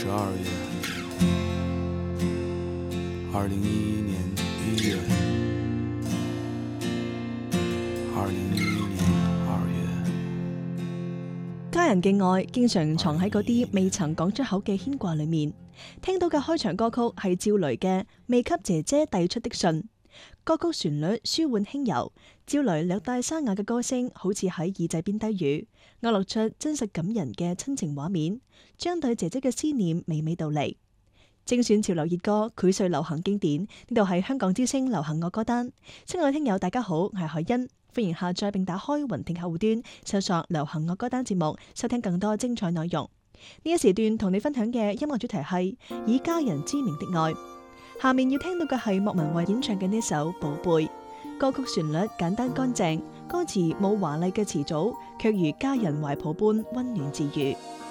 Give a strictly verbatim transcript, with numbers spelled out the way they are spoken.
十二月，二零一一年一月，二零一一年二月。 家人嘅愛經常藏喺嗰啲未曾講出口嘅牽掛裏面。聽到嘅開場歌曲係趙雷嘅《未給姐姐遞出的信》，歌曲旋律舒緩輕柔，趙雷略帶沙啞嘅歌聲好似喺耳仔邊低語，勾勒出真實感人嘅親情畫面，將對姐姐嘅思念娓娓道嚟。精選潮流熱歌，膾碎流行經典，呢度係香港之聲流行樂歌單。親愛聽友大家好，我係海欣，歡迎下載並打開雲聽客戶端，搜索流行樂歌單節目，收聽更多精彩內容。呢一時段同你分享嘅音樂主題係以家人之名的愛。下面要聽到嘅係莫文蔚演唱嘅呢首《寶貝》，歌曲旋律簡單乾淨，歌詞冇華麗嘅詞組，卻如家人懷抱般溫暖治癒。